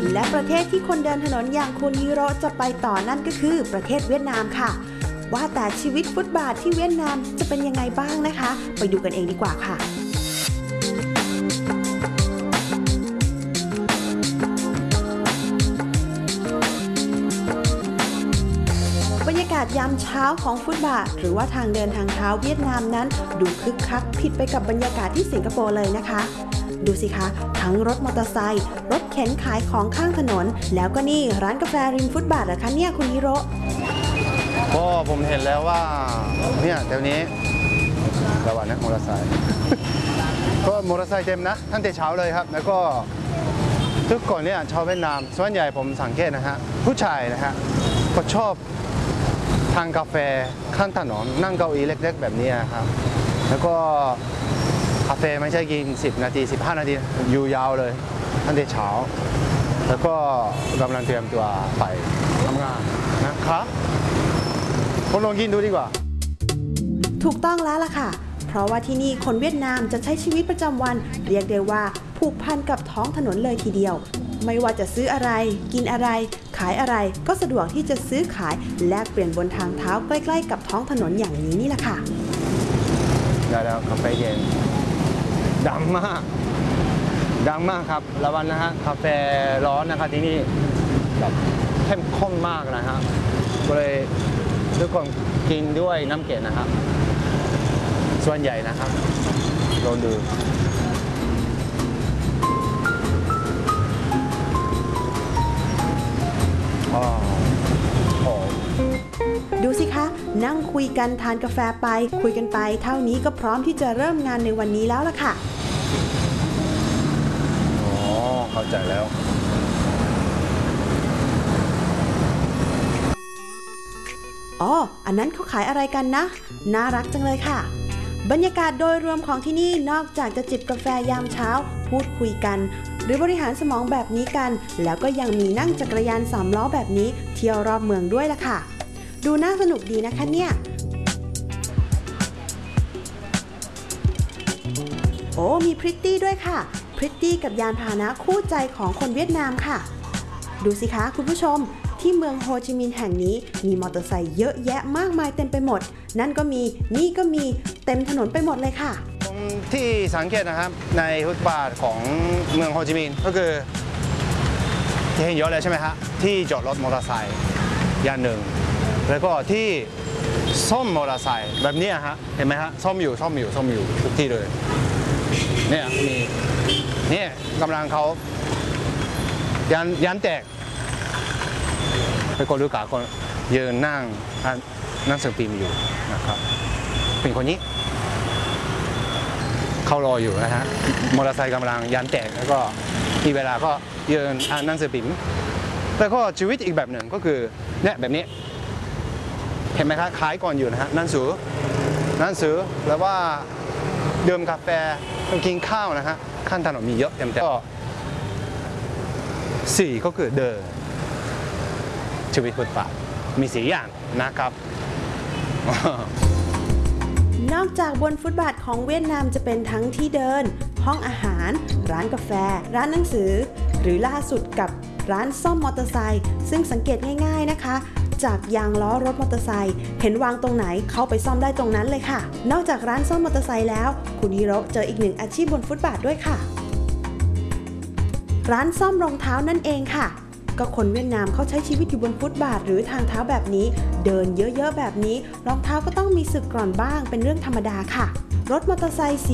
และประเทศที่คนเดินถนนอย่างคุณฮิโร่จะไปต่อนั่นก็คือประเทศเวียดนามค่ะว่าแต่ชีวิตฟุตบาทที่เวียดนามจะเป็นยังไงบ้างนะคะไปดูกันเองดีกว่าค่ะบรรยากาศยามเช้าของฟุตบาทหรือว่าทางเดินทางเท้าเวียดนามนั้นดูคึกคักผิดไปกับบรรยากาศที่สิงคโปร์เลยนะคะดูสิคะทั้งรถมอเตอร์ไซค์รถเข็นขายของข้างถนนแล้วก็นี่ร้านกาแฟริมฟุตบาทเหรอคะเนี่ยคุณฮิโร่ก็ผมเห็นแล้วว่าเนี่ยแถวนี้ระหว่างนักมอเตอร์ไซค์ ก็มอเตอร์ไซค์เต็มนะตั้งแต่เช้าเลยครับแล้วก็ทุกคนเนี่ยชาวเวียดนามส่วนใหญ่ผมสังเกตนะฮะผู้ชายนะฮะก็ชอบทานกาแฟข้างถนนนั่งเก้าอี้เล็กๆแบบนี้ครับแล้วก็กาแฟไม่ใช่กิน10 นาที 15 นาทีอยู่ยาวเลยตั้งแต่เช้าแล้วก็กำลังเตรียมตัวไปทำงานนะครับคนลองกินดูดีกว่าถูกต้องแล้วล่ะค่ะเพราะว่าที่นี่คนเวียดนามจะใช้ชีวิตประจำวันเรียกได้ว่าผูกพันกับท้องถนนเลยทีเดียวไม่ว่าจะซื้ออะไรกินอะไรขายอะไรก็สะดวกที่จะซื้อขายแลกเปลี่ยนบนทางเท้าใกล้ๆกับท้องถนนอย่างนี้นี่แหละค่ะได้แล้วกาแฟเย็นดังมากครับระวังนะฮะกาแฟร้อนนะครับที่นี่แบบเข้มข้นมากนะฮะก็เลยทุกคนกินด้วยน้ำเกล็ดนะครับส่วนใหญ่นะครับลองดูดูสิคะนั่งคุยกันทานกาแฟไปคุยกันไปเท่านี้ก็พร้อมที่จะเริ่มงานในวันนี้แล้วล่ะค่ะเข้าใจแล้วอันนั้นเขาขายอะไรกันนะน่ารักจังเลยค่ะบรรยากาศโดยรวมของที่นี่นอกจากจะจิบกาแฟยามเช้าพูดคุยกันหรือบริหารสมองแบบนี้กันแล้วก็ยังมีนั่งจักรยาน3 ล้อแบบนี้เที่ยวรอบเมืองด้วยล่ะค่ะดูน่าสนุกดีนะคะเนี่ยมีพริตตี้ด้วยค่ะพริตตี้กับยานพาหนะคู่ใจของคนเวียดนามค่ะดูสิคะคุณผู้ชมที่เมืองโฮจิมินห์แห่งนี้มีมอเตอร์ไซค์เยอะแยะมากมายเต็มไปหมดนั่นก็มีนี่ก็มีเต็มถนนไปหมดเลยค่ะที่สังเกตนะครับในฟุตบาทของเมืองโฮจิมินห์ก็คือที่เห็นเยอะเลยใช่ไหมฮะที่จอดรถมอเตอร์ไซค์อย่างหนึ่งแล้วก็ที่ซ่อมมอเตอร์ไซค์แบบนี้ฮะเห็นไหมฮะซ่อมอยู่ทุกที่เลยเนี่ยมีเนี่ยกำลังเขายันแตกไปกดลูกกาคนยืนนั่งสือพิมพ์อยู่นะครับเป็นคนนี้เขารออยู่นะฮะมอเตอร์ไซค์กำลังยันแตกแล้วก็มีเวลาก็ยืนนั่งสือพิมพ์แล้วก็ชีวิตอีกแบบหนึ่งก็คือเนี่ยแบบนี้เห็นไหมครับขายก่อนอยู่นะฮะนั่งซื้อแล้วว่าดื่มกาแฟกินข้าวนะฮะข้างถนนมีเยอะเต็มก็4ก็คือเดินชีวิตฟุตบาทมี4 อย่างนะครับนอกจากบนฟุตบาทของเวียดนามจะเป็นทั้งที่เดินห้องอาหารร้านกาแฟร้านหนังสือหรือล่าสุดกับร้านซ่อมมอเตอร์ไซค์ซึ่งสังเกตง่ายๆนะคะจากยางล้อรถมอเตอร์ไซค์เห็นวางตรงไหนเข้าไปซ่อมได้ตรงนั้นเลยค่ะนอกจากร้านซ่อมมอเตอร์ไซค์แล้วคุณฮิโร่เจออีกหนึ่งอาชีพบนฟุตบาทด้วยค่ะร้านซ่อมรองเท้านั่นเองค่ะก็คนเวียดนามเขาใช้ชีวิตอยู่บนฟุตบาทหรือทางเท้าแบบนี้เดินเยอะๆแบบนี้รองเท้าก็ต้องมีสึกกร่อนบ้างเป็นเรื่องธรรมดาค่ะรถมอเตอร์ไซค์